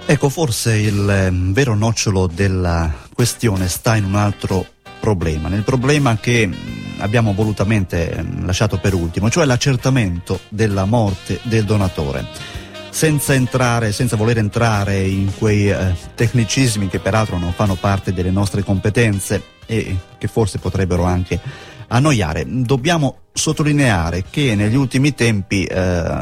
Ecco, forse il vero nocciolo della questione sta in un altro problema, nel problema che abbiamo volutamente lasciato per ultimo, cioè l'accertamento della morte del donatore. Senza voler entrare in quei tecnicismi che peraltro non fanno parte delle nostre competenze e che forse potrebbero anche annoiare, dobbiamo sottolineare che negli ultimi tempi si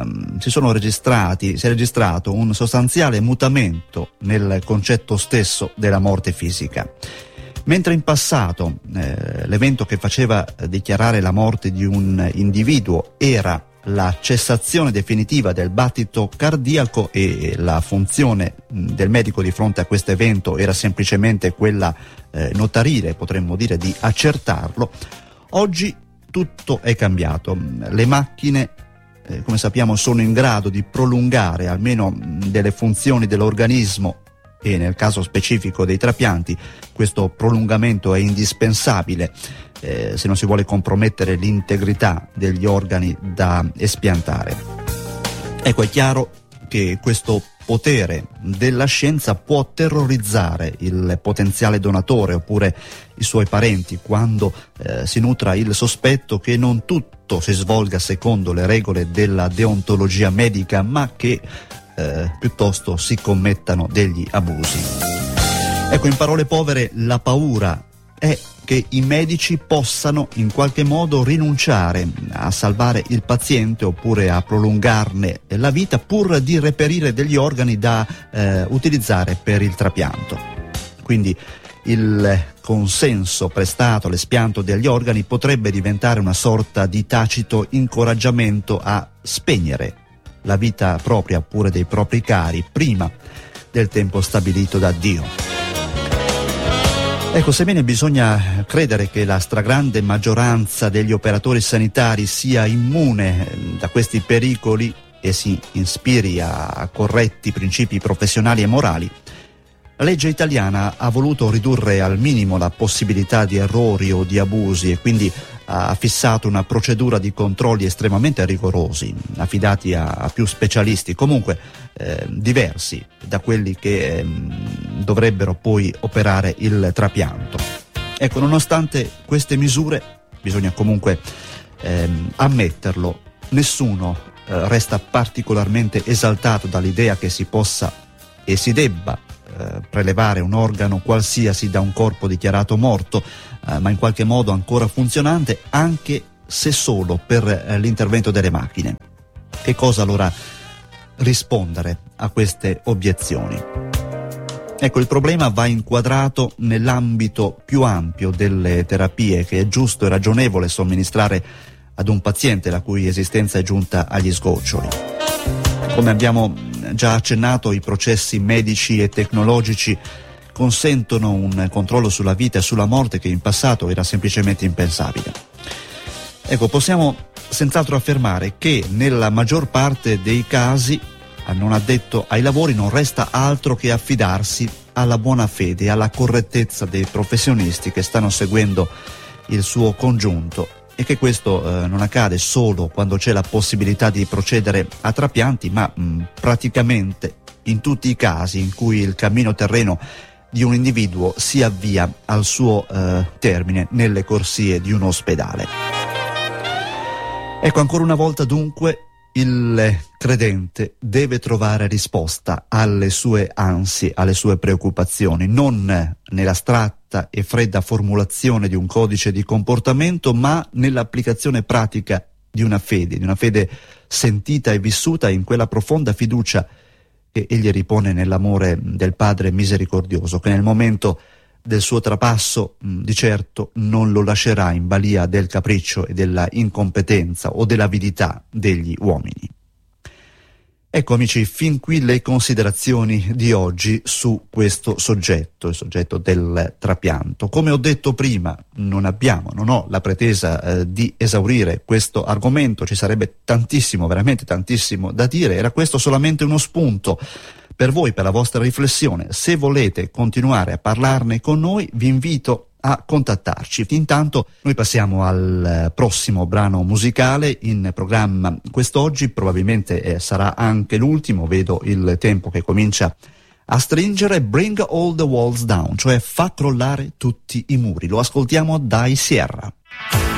è registrato un sostanziale mutamento nel concetto stesso della morte fisica. Mentre in passato l'evento che faceva dichiarare la morte di un individuo era la cessazione definitiva del battito cardiaco e la funzione del medico di fronte a questo evento era semplicemente quella notarile, potremmo dire, di accertarlo, oggi tutto è cambiato. Le macchine, come sappiamo, sono in grado di prolungare almeno delle funzioni dell'organismo e nel caso specifico dei trapianti questo prolungamento è indispensabile se non si vuole compromettere l'integrità degli organi da espiantare. Ecco, è chiaro che questo potere della scienza può terrorizzare il potenziale donatore oppure i suoi parenti quando si nutra il sospetto che non tutto si svolga secondo le regole della deontologia medica, ma che piuttosto si commettano degli abusi. Ecco, in parole povere, la paura è che i medici possano in qualche modo rinunciare a salvare il paziente oppure a prolungarne la vita pur di reperire degli organi da utilizzare per il trapianto. Quindi il consenso prestato all'espianto degli organi potrebbe diventare una sorta di tacito incoraggiamento a spegnere la vita propria oppure dei propri cari prima del tempo stabilito da Dio. Ecco, sebbene bisogna credere che la stragrande maggioranza degli operatori sanitari sia immune da questi pericoli e si ispiri a corretti principi professionali e morali, la legge italiana ha voluto ridurre al minimo la possibilità di errori o di abusi e quindi ha fissato una procedura di controlli estremamente rigorosi, affidati a più specialisti, comunque diversi da quelli che dovrebbero poi operare il trapianto. Ecco, nonostante queste misure, bisogna comunque ammetterlo, nessuno resta particolarmente esaltato dall'idea che si possa e si debba prelevare un organo qualsiasi da un corpo dichiarato morto, ma in qualche modo ancora funzionante, anche se solo per l'intervento delle macchine. Che cosa allora rispondere a queste obiezioni? Ecco, il problema va inquadrato nell'ambito più ampio delle terapie che è giusto e ragionevole somministrare ad un paziente la cui esistenza è giunta agli sgoccioli. Come abbiamo già accennato, i processi medici e tecnologici consentono un controllo sulla vita e sulla morte che in passato era semplicemente impensabile. Ecco, possiamo senz'altro affermare che nella maggior parte dei casi al non addetto ai lavori non resta altro che affidarsi alla buona fede e alla correttezza dei professionisti che stanno seguendo il suo congiunto, e che questo non accade solo quando c'è la possibilità di procedere a trapianti, ma praticamente in tutti i casi in cui il cammino terreno di un individuo si avvia al suo termine nelle corsie di un ospedale. Ecco, ancora una volta dunque il credente deve trovare risposta alle sue ansie, alle sue preoccupazioni, non nell'astratta e fredda formulazione di un codice di comportamento, ma nell'applicazione pratica di una fede sentita e vissuta in quella profonda fiducia che egli ripone nell'amore del Padre misericordioso, che nel momento del suo trapasso di certo non lo lascerà in balia del capriccio e della incompetenza o dell'avidità degli uomini. Ecco, amici, fin qui le considerazioni di oggi su questo soggetto, il soggetto del trapianto. Come ho detto prima, non ho la pretesa di esaurire questo argomento, ci sarebbe tantissimo, veramente tantissimo da dire, era questo solamente uno spunto per voi, per la vostra riflessione. Se volete continuare a parlarne con noi, vi invito a contattarci. Intanto noi passiamo al prossimo brano musicale in programma quest'oggi, probabilmente sarà anche l'ultimo, vedo il tempo che comincia a stringere Bring All the Walls Down, cioè fa crollare tutti i muri. Lo ascoltiamo dai Sierra.